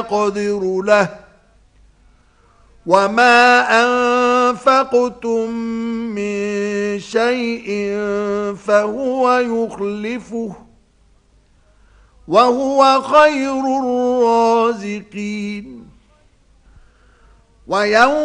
يقدر له وما أنفقتم من شيء فهو يخلفه وهو خير الرازقين. ويوم